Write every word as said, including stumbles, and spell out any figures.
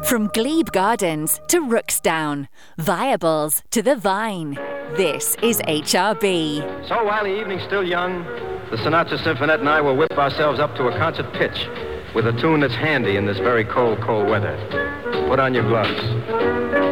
From Glebe Gardens to Rooksdown, Viables to the Vine, this is H R B. So while the evening's still young, the Sinatra Symphonette and I will whip ourselves up to a concert pitch with a tune that's handy in this very cold, cold weather. Put on your gloves.